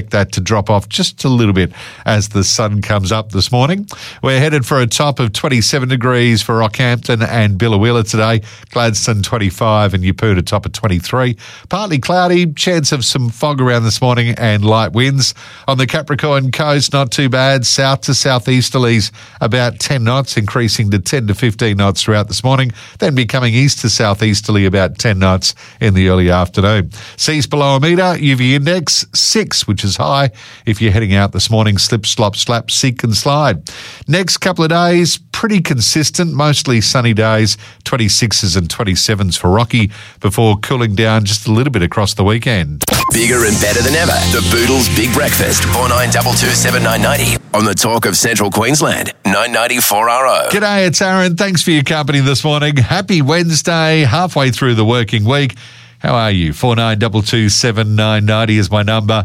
that to drop off just a little bit as the sun comes up this morning. We're headed for a top of 27 degrees for Rockhampton and Billawheeler today. Gladstone 25 and Yapoota top of 23. Partly cloudy, chance of some fog around this morning and light winds. On the Capricorn coast, not too bad. South to southeasterlies about 10 knots, increasing to 10 to 15 knots throughout this morning, then becoming east to southeasterly about 10 knots in the early afternoon. Seas below a metre, UV index 6, which is high. If you're heading out this morning, slip, slop, slap, seek and slide. Next couple of days, pretty consistent, mostly sunny days, 26s and 27s for Rocky, before cooling down just a little bit across the weekend. Bigger and better than ever. The Boodles Big Breakfast, 4922 7990 on the Talk of Central Queensland, 990 4RO. G'day, it's Aaron. Thanks for your company this morning. Happy Wednesday, halfway through the working week. How are you? 4922 7990 is my number.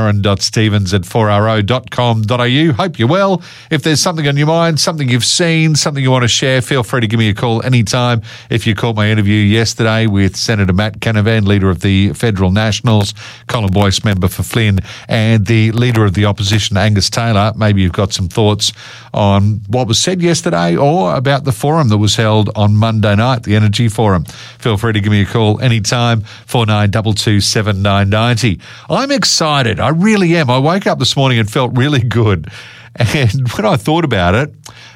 aaron.stevens@4ro.com.au. Hope you're well. If there's something on your mind, something you've seen, something you want to share, feel free to give me a call anytime. If you caught my interview yesterday with Senator Matt Canavan, leader of the Federal Nationals, Colin Boyce, member for Flynn, and the leader of the opposition, Angus Taylor, maybe you've got some thoughts on what was said yesterday or about the forum that was held on Monday night, the Energy Forum. Feel free to give me a call anytime. 4922 7990. I'm excited. I really am. I woke up this morning and felt really good. And when I thought about it,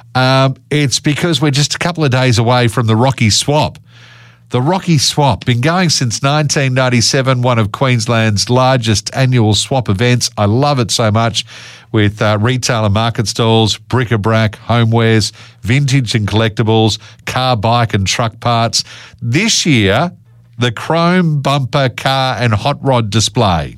it's because we're just a couple of days away from the Rocky Swap. The Rocky Swap, been going since 1997, one of Queensland's largest annual swap events. I love it so much, with retail and market stalls, bric-a-brac, homewares, vintage and collectibles, car, bike and truck parts. This year, the chrome bumper, car and hot rod display,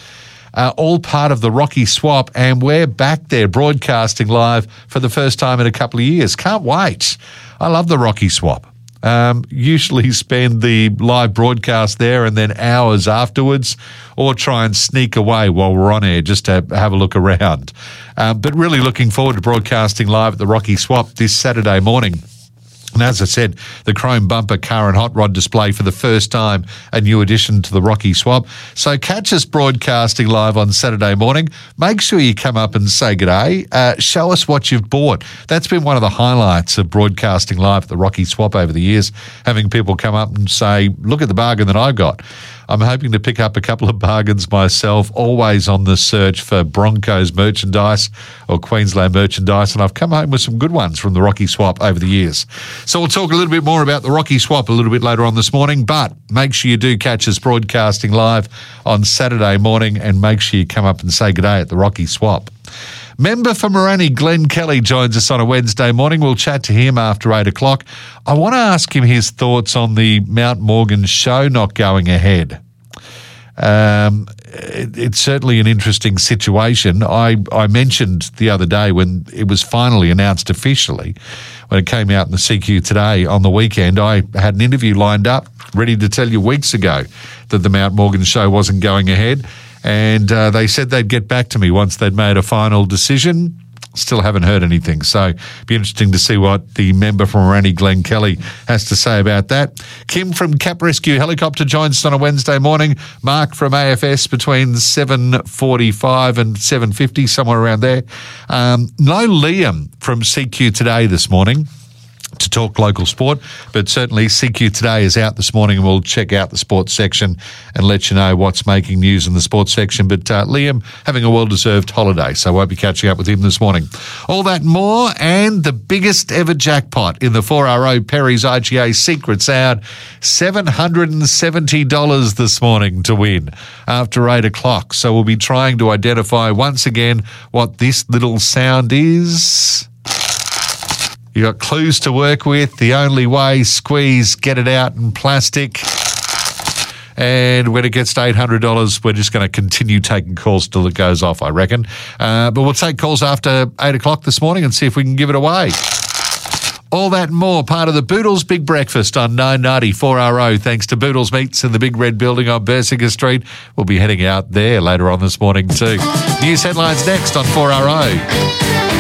all part of the Rocky Swap, and we're back there broadcasting live for the first time in a couple of years. Can't wait. I love the Rocky Swap. Usually spend the live broadcast there and then hours afterwards, or try and sneak away while we're on air just to have a look around. But really looking forward to broadcasting live at the Rocky Swap this Saturday morning. And as I said, the chrome bumper, car and hot rod display for the first time, a new addition to the Rocky Swap. So catch us broadcasting live on Saturday morning. Make sure you come up and say g'day. Show us what you've bought. That's been one of the highlights of broadcasting live at the Rocky Swap over the years, having people come up and say, look at the bargain that I got. I'm hoping to pick up a couple of bargains myself, always on the search for Broncos merchandise or Queensland merchandise, and I've come home with some good ones from the Rocky Swap over the years. So we'll talk a little bit more about the Rocky Swap a little bit later on this morning, but make sure you do catch us broadcasting live on Saturday morning, and make sure you come up and say g'day at the Rocky Swap. Member for Morani, Glenn Kelly, joins us on a Wednesday morning. We'll chat to him after 8 o'clock. I want to ask him his thoughts on the Mount Morgan show not going ahead. It's certainly an interesting situation. I mentioned the other day when it was finally announced officially, when it came out in the CQ Today on the weekend, I had an interview lined up, ready to tell you weeks ago that the Mount Morgan show wasn't going ahead. And they said they'd get back to me once they'd made a final decision. Still haven't heard anything. So it'd be interesting to see what the member from Morani, Glenn Kelly, has to say about that. Kim from Cap Rescue Helicopter joins us on a Wednesday morning. Mark from AFS between 7:45 and 7:50, somewhere around there. No Liam from CQ Today this morning to talk local sport, but certainly CQ Today is out this morning, and we'll check out the sports section and let you know what's making news in the sports section. But Liam having a well-deserved holiday, so I won't be catching up with him this morning. All that and more, and the biggest ever jackpot in the 4RO Perry's IGA Secrets out, $770 this morning to win after 8 o'clock. So we'll be trying to identify once again what this little sound is. You got clues to work with. The only way, squeeze, get it out in plastic. And when it gets to $800, we're just going to continue taking calls till it goes off, I reckon. But we'll take calls after 8 o'clock this morning and see if we can give it away. All that and more, part of the Boodles Big Breakfast on 990 4RO. Thanks to Boodles Meats in the Big Red Building on Bersinger Street. We'll be heading out there later on this morning too. News headlines next on 4RO.